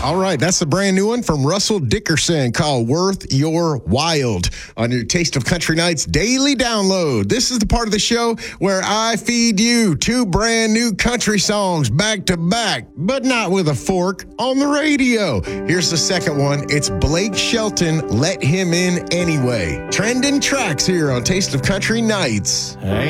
All right, that's the brand new one from Russell Dickerson called Worth Your Wild on your Taste of Country Nights daily download. This is the part of the show where I feed you 2 brand new country songs back to back, but not with a fork on the radio. Here's the second one. It's Blake Shelton, Let Him In Anyway. Trending tracks here on Taste of Country Nights. Hey.